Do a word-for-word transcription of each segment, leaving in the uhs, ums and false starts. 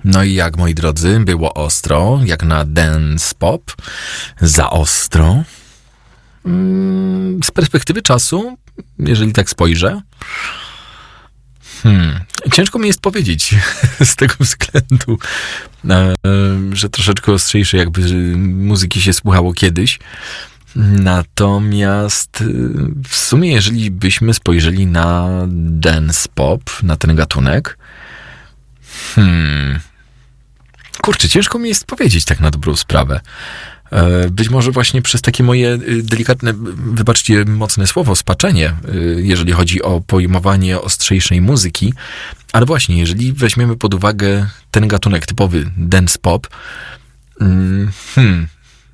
No i jak, moi drodzy, było ostro, jak na dance pop, za ostro. Z perspektywy czasu, jeżeli tak spojrzę, hmm, ciężko mi jest powiedzieć z tego względu, że troszeczkę ostrzejsze jakby muzyki się słuchało kiedyś. Natomiast w sumie, jeżeli byśmy spojrzeli na dance pop, na ten gatunek, hmm, kurczę, ciężko mi jest powiedzieć tak na dobrą sprawę. Być może właśnie przez takie moje delikatne, wybaczcie mocne słowo, spaczenie, jeżeli chodzi o pojmowanie ostrzejszej muzyki, ale właśnie, jeżeli weźmiemy pod uwagę ten gatunek typowy dance pop, hmm,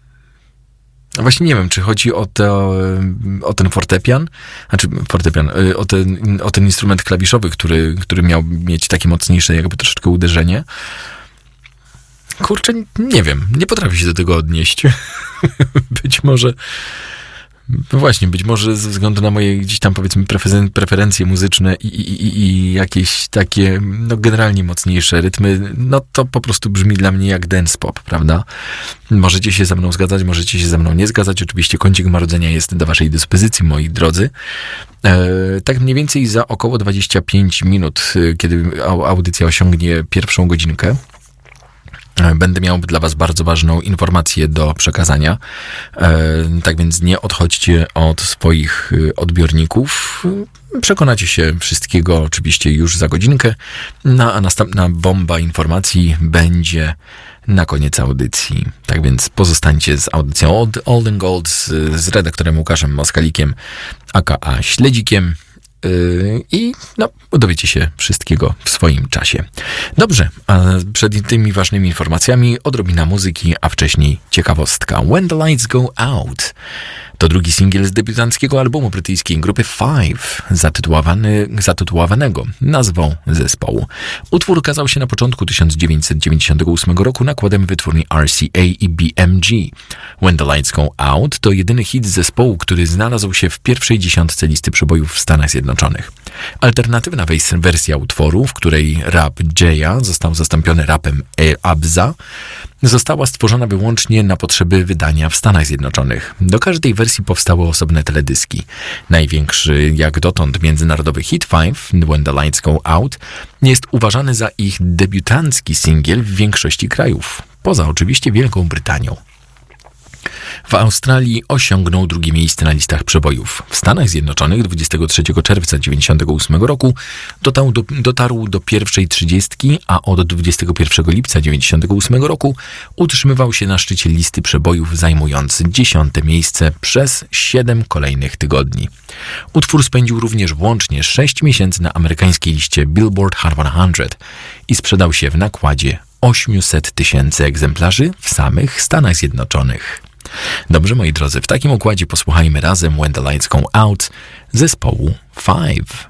właśnie nie wiem, czy chodzi o, to, o ten fortepian, znaczy fortepian, o ten, o ten instrument klawiszowy, który, który miał mieć takie mocniejsze jakby troszeczkę uderzenie. Kurczę, nie wiem, nie potrafię się do tego odnieść. Być może, właśnie, być może ze względu na moje gdzieś tam powiedzmy preferen- preferencje muzyczne i, i, i jakieś takie, no generalnie mocniejsze rytmy, no to po prostu brzmi dla mnie jak dance pop, prawda? Możecie się ze mną zgadzać, możecie się ze mną nie zgadzać. Oczywiście kącik marudzenia jest do waszej dyspozycji, moi drodzy. E, tak mniej więcej za około dwadzieścia pięć minut, kiedy audycja osiągnie pierwszą godzinkę, będę miał dla was bardzo ważną informację do przekazania. E, tak więc nie odchodźcie od swoich odbiorników. Przekonacie się wszystkiego oczywiście już za godzinkę. No, a następna bomba informacji będzie na koniec audycji. Tak więc pozostańcie z audycją Old, Old and Gold z, z redaktorem Łukaszem Moskalikiem, aka Śledzikiem. I no, dowiecie się wszystkiego w swoim czasie. Dobrze, a przed tymi ważnymi informacjami odrobina muzyki, a wcześniej ciekawostka. When the Lights Go Out to drugi singiel z debiutanckiego albumu brytyjskiej grupy Five, zatytułowany, zatytułowanego nazwą zespołu. Utwór ukazał się na początku tysiąc dziewięćset dziewięćdziesiątego ósmego roku nakładem wytwórni R C A i B M G. When the Lights Go Out to jedyny hit zespołu, który znalazł się w pierwszej dziesiątce listy przebojów w Stanach Zjednoczonych. Alternatywna wersja utworu, w której rap Jaya został zastąpiony rapem Abza, została stworzona wyłącznie na potrzeby wydania w Stanach Zjednoczonych. Do każdej wersji powstały osobne teledyski. Największy jak dotąd międzynarodowy hit Five, When the Lights Go Out, jest uważany za ich debiutancki singiel w większości krajów, poza oczywiście Wielką Brytanią. W Australii osiągnął drugie miejsce na listach przebojów. W Stanach Zjednoczonych dwudziestego trzeciego czerwca dziewięćdziesiątego ósmego roku dotarł do, dotarł do pierwszej trzydziestki, a od dwudziestego pierwszego lipca dziewięćdziesiątego ósmego roku utrzymywał się na szczycie listy przebojów, zajmując dziesiąte miejsce przez siedem kolejnych tygodni. Utwór spędził również włącznie sześć miesięcy na amerykańskiej liście Billboard Hot sto i sprzedał się w nakładzie osiemset tysięcy egzemplarzy w samych Stanach Zjednoczonych. Dobrze, moi drodzy, w takim układzie posłuchajmy razem When the Lights Go Out zespołu Five.